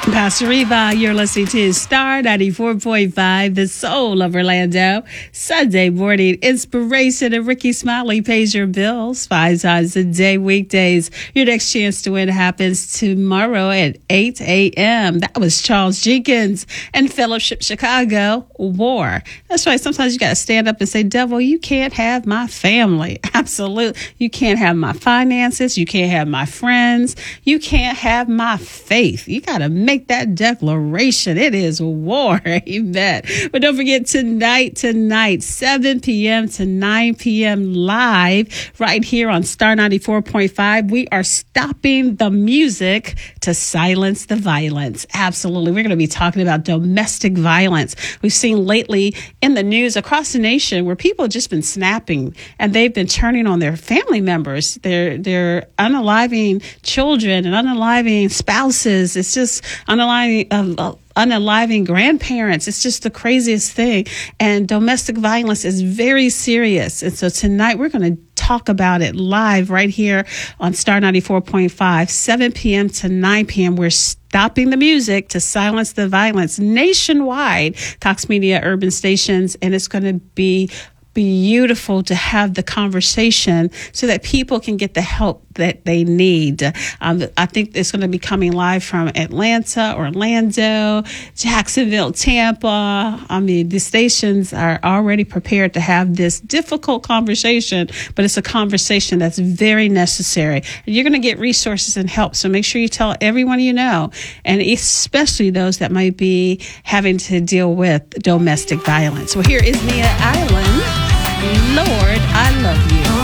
Pastor Reva, you're listening to Star 94.5, the soul of Orlando. Sunday morning inspiration, and Ricky Smiley pays your bills 5 times a day, weekdays. Your next chance to win happens tomorrow at 8 a.m. That was Charles Jenkins and Fellowship Chicago, War. That's right. Sometimes you got to stand up and say, devil, you can't have my family. Absolutely. You can't have my finances. You can't have my friends. You can't have my faith. You got to make that declaration. It is war. Amen. But don't forget tonight, 7 p.m. to 9 p.m. live right here on Star 94.5. We are stopping the music to silence the violence. Absolutely. We're going to be talking about domestic violence. We've seen lately in the news across the nation where people have just been snapping and they've been turning on their family members, their unaliving children and unaliving spouses. It's just unaliving grandparents. It's just the craziest thing. And domestic violence is very serious. And so tonight we're going to talk about it live right here on Star 94.5, 7 p.m. to 9 p.m. We're stopping the music to silence the violence nationwide, Cox Media Urban Stations. And it's going to be beautiful to have the conversation so that people can get the help that they need. I think it's going to be coming live from Atlanta, Orlando, Jacksonville, Tampa. I mean, the stations are already prepared to have this difficult conversation, but it's a conversation that's very necessary. You're going to get resources and help. So make sure you tell everyone you know, and especially those that might be having to deal with domestic violence. Well, here is Nia Island. Lord, I love you.